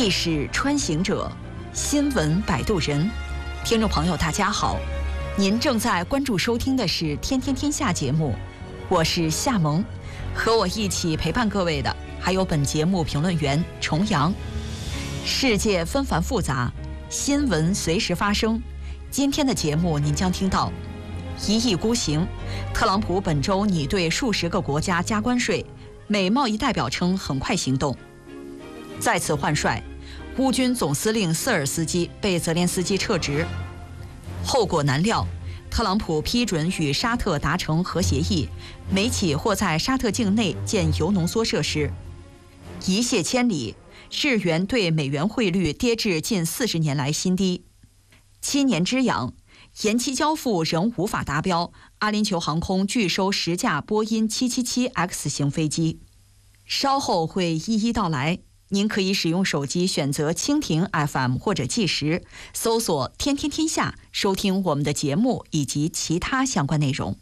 历史穿行者，新闻摆渡人。听众朋友大家好，您正在关注收听的是《天天天下》节目，我是夏萌，和我一起陪伴各位的还有本节目评论员重阳。世界纷繁复杂，新闻随时发生。今天的节目您将听到：一意孤行，特朗普本周拟对数十个国家加关税，美贸易代表称很快行动。再次换帅，乌军总司令瑟尔斯基被泽连斯基撤职。后果难料，特朗普批准与沙特达成核协议，美企或在沙特境内建铀浓缩设施。一泻千里，日元对美元汇率跌至近40年来新低。7年之痒，延期交付仍无法达标，阿联酋航空拒收10架波音777X 型飞机。稍后会一一道来。您可以使用手机选择蜻蜓 FM 或者计时，搜索“天天天下”，收听我们的节目以及其他相关内容。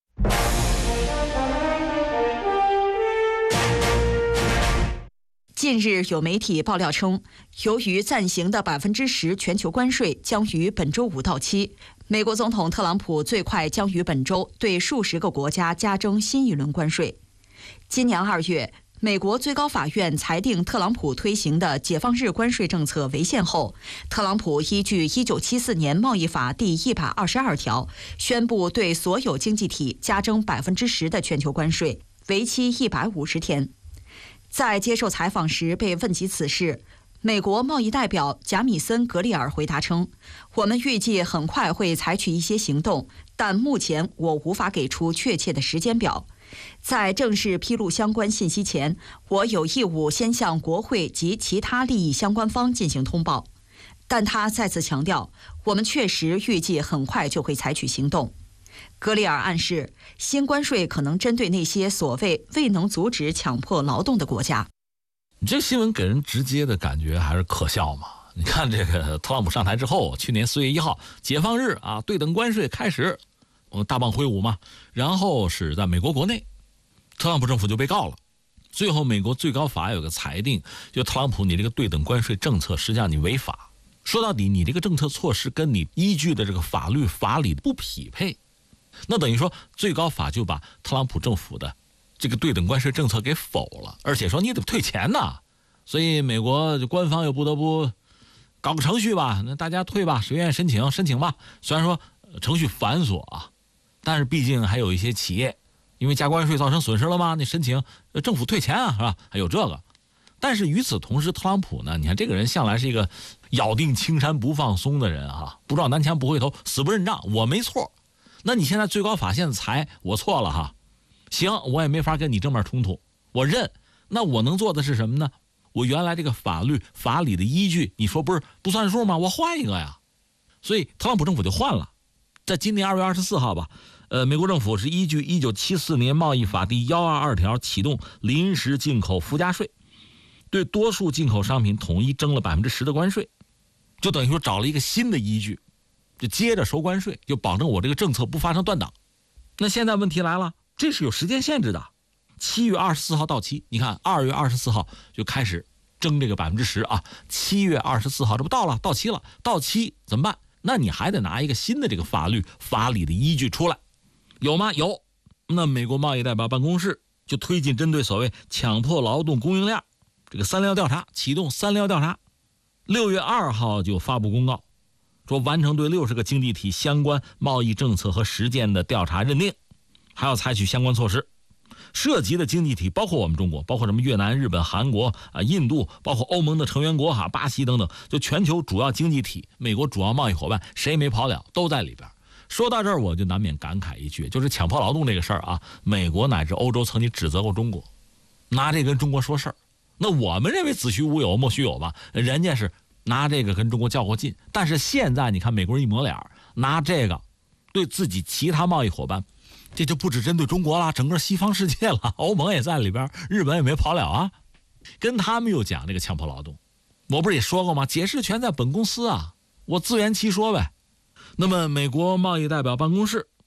近日有媒体爆料称，由于暂行的10%全球关税将于本周五到期，美国总统特朗普最快将于本周对数十个国家加征新一轮关税。今年2月，美国最高法院裁定特朗普推行的解放日关税政策违宪后，特朗普依据1974年贸易法第122条，宣布对所有经济体加征10%的全球关税，为期150天。在接受采访时被问及此事，美国贸易代表贾米森·格里尔回答称：“我们预计很快会采取一些行动，但目前我无法给出确切的时间表。在正式披露相关信息前，我有义务先向国会及其他利益相关方进行通报。”但他再次强调，我们确实预计很快就会采取行动。格里尔暗示，新关税可能针对那些所谓未能阻止强迫劳动的国家。 你这新闻给人直接的感觉还是可笑嘛？你看这个特朗普上台之后，去年4月1号解放日啊，对等关税开始，大棒挥舞嘛。然后是在美国国内，特朗普政府就被告了。最后美国最高法有个裁定，就特朗普你这个对等关税政策实际上你违法。说到底，你这个政策措施跟你依据的这个法律法理不匹配。那等于说最高法就把特朗普政府的这个对等关税政策给否了，而且说你得退钱呐。所以美国就官方又不得不搞个程序吧，那大家退吧，谁愿意申请吧。虽然说程序繁琐啊，但是毕竟还有一些企业因为加关税造成损失了吗？你申请政府退钱啊，是吧？还有这个。但是与此同时，特朗普呢，你看这个人向来是一个咬定青山不放松的人啊，不撞南墙不回头，死不认账，我没错。那你现在最高法现在裁我错了哈，行，我也没法跟你正面冲突，我认。那我能做的是什么呢？我原来这个法律法理的依据，你说不算数吗？我换一个呀。所以特朗普政府就换了，在今年2月24号吧，美国政府是依据1974年贸易法第122条启动临时进口附加税，对多数进口商品统一征了10%的关税，就等于说找了一个新的依据，就接着收关税，就保证我这个政策不发生断档。那现在问题来了，这是有时间限制的，7月24号到期。你看2月24号就开始征这个10%啊，7月24号这不到期了，到期怎么办？那你还得拿一个新的这个法律法理的依据出来，有吗？有。那美国贸易代表办公室就推进针对所谓强迫劳动供应链这个316调查，启动316调查。6月2号就发布公告，说完成对60个经济体相关贸易政策和实践的调查认定，还要采取相关措施。涉及的经济体包括我们中国，包括什么越南、日本、韩国啊、印度，包括欧盟的成员国哈、巴西等等，就全球主要经济体，美国主要贸易伙伴，谁没跑了都在里边。说到这儿，我就难免感慨一句，就是强迫劳动这个事儿啊，美国乃至欧洲曾经指责过中国，拿这跟中国说事儿。那我们认为子虚乌有莫须有吧，人家是拿这个跟中国较过劲。但是现在你看美国人一抹脸，拿这个对自己其他贸易伙伴，这就不只针对中国了，整个西方世界了，欧盟也在里边，日本也没跑了啊，跟他们又讲这个强迫劳动。我不是也说过吗？解释权在本公司啊，我自圆其说呗。那么美国贸易代表办公室